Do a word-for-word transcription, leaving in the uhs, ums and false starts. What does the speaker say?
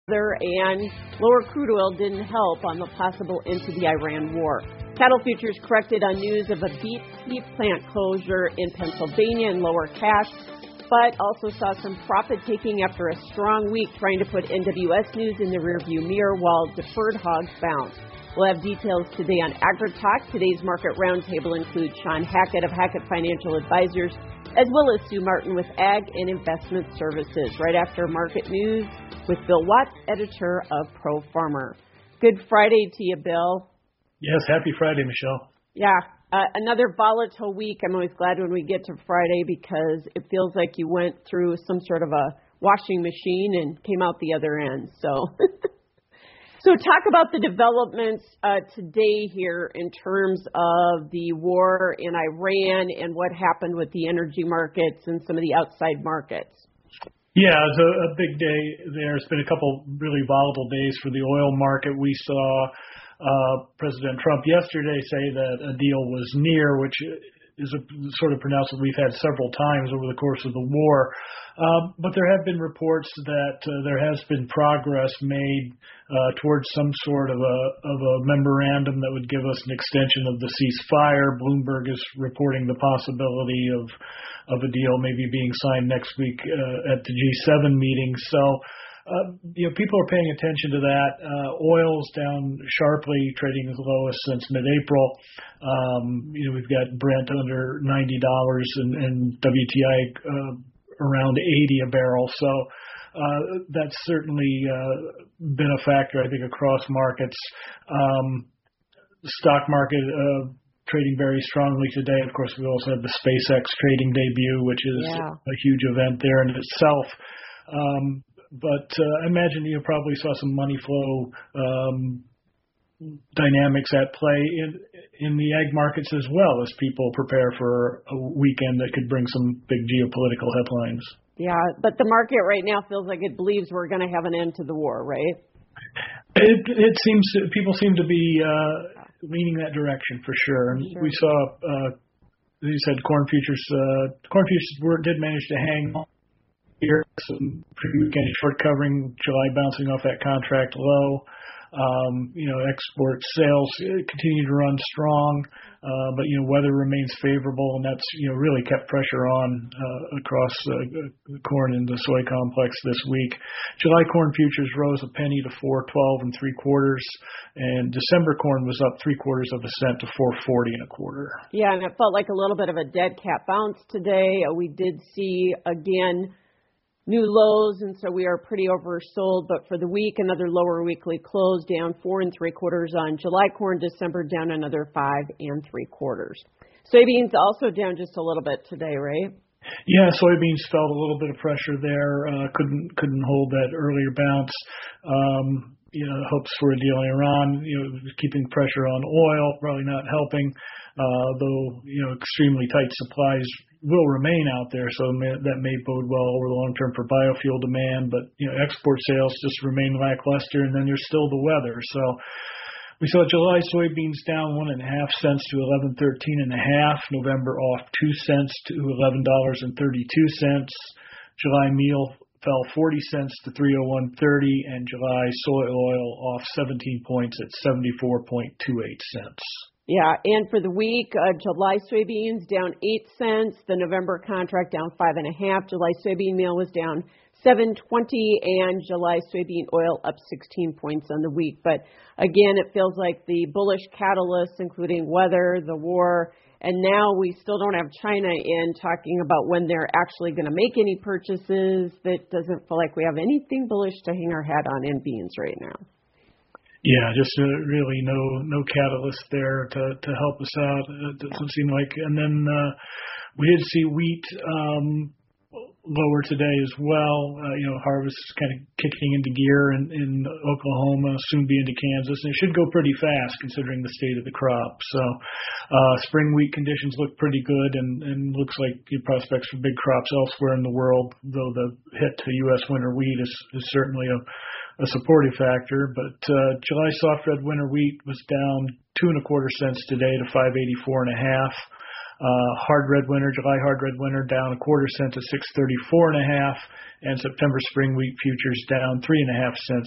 weather and lower crude oil didn't help on the possible end to the Iran war. Cattle futures corrected on news of a beef beef plant closure in Pennsylvania and lower cash, but also saw some profit taking after a strong week trying to put N W S News in the rearview mirror while deferred hogs bounce. We'll have details today on AgriTalk. Today's market roundtable includes Sean Hackett of Hackett Financial Advisors, as well as Sue Martin with Ag and Investment Services. Right after market news with Bill Watts, editor of Pro Farmer. Good Friday to you, Bill. Yes, happy Friday, Michelle. Yeah, uh, another volatile week. I'm always glad when we get to Friday because it feels like you went through some sort of a washing machine and came out the other end. So, so talk about the developments uh, today here in terms of the war in Iran and what happened with the energy markets and some of the outside markets. Yeah, it's a, a big day there. It's been a couple really volatile days for the oil market. We saw Uh, President Trump yesterday say that a deal was near, which is a sort of pronouncement we've had several times over the course of the war. Uh, but there have been reports that uh, there has been progress made uh, towards some sort of a, of a memorandum that would give us an extension of the ceasefire. Bloomberg is reporting the possibility of of a deal maybe being signed next week uh, at the G seven meeting. So Uh, you know, people are paying attention to that. Uh, oil's down sharply, trading as low as since mid-April. Um, you know, we've got Brent under ninety dollars and, and W T I uh, around eighty a barrel. So uh, that's certainly uh, been a factor, I think, across markets. Um, the stock market uh, trading very strongly today. Of course, we also have the SpaceX trading debut, which is yeah. a huge event there in itself. Um, But uh, I imagine you probably saw some money flow um, dynamics at play in in the ag markets as well as people prepare for a weekend that could bring some big geopolitical headlines. Yeah, but the market right now feels like it believes we're going to have an end to the war, right? It it seems people seem to be uh, leaning that direction for sure. And sure. we saw, uh, as you said, corn futures. Uh, corn futures were, did manage to hang on. Here, some pretty weekend short covering, July bouncing off that contract low. Um, you know, export sales continue to run strong, uh, but you know, weather remains favorable, and that's you know really kept pressure on uh, across uh, the corn and the soy complex this week. July corn futures rose a penny to four twelve and three quarters, and December corn was up three quarters of a cent to four forty and a quarter. Yeah, and it felt like a little bit of a dead cat bounce today. Uh, we did see again new lows, and so we are pretty oversold. But for the week, another lower weekly close, down four and three quarters on July corn. December down another five and three quarters. Soybeans also down just a little bit today, right? Yeah, soybeans felt a little bit of pressure there. Uh, couldn't couldn't hold that earlier bounce. Um, you know, hopes for a deal in Iran. You know, keeping pressure on oil, probably not helping. Uh, though you know, extremely tight supplies will remain out there, so may, that may bode well over the long term for biofuel demand. But you know, export sales just remain lackluster, and then there's still the weather. So we saw July soybeans down one and a half cents to eleven thirteen and a half. November off two cents to eleven dollars and thirty two cents. July meal fell forty cents to three oh one thirty, and July soy oil off seventeen points at seventy four point two eight cents. Yeah, and for the week, uh, July soybeans down eight cents. The November contract down five and a half. July soybean meal was down seven twenty, and July soybean oil up sixteen points on the week. But again, it feels like the bullish catalysts, including weather, the war, and now we still don't have China in talking about when they're actually going to make any purchases. That doesn't feel like we have anything bullish to hang our hat on in beans right now. Yeah, just uh, really no no catalyst there to to help us out. It doesn't seem like. And then uh, we did see wheat um, lower today as well. Uh, you know, harvest is kind of kicking into gear in, in Oklahoma, soon be into Kansas, and it should go pretty fast considering the state of the crop. So uh, spring wheat conditions look pretty good, and, and looks like good prospects for big crops elsewhere in the world, though the hit to U S winter wheat is, is certainly a a supportive factor. But uh, July soft red winter wheat was down two and a quarter cents today to five eighty-four and a half. Uh, hard red winter, July hard red winter down a quarter cent to six thirty-four and a half, and September spring wheat futures down three and a half cents